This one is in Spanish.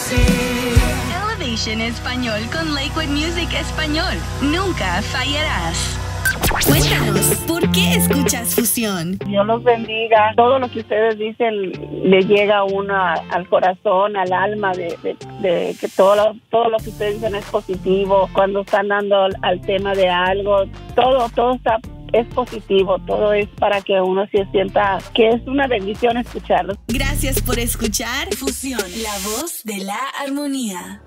Elevation Español con Lakewood Music Español. Nunca fallarás. Cuéntanos, ¿por qué escuchas Fusión? Dios los bendiga. Todo lo que ustedes dicen le llega a uno al corazón, al alma, de que todo lo que ustedes dicen es positivo. Cuando están dando al tema de algo, todo es positivo, todo es para que uno se sienta que es una bendición escucharlos. Gracias por escuchar Fusión, la voz de la armonía.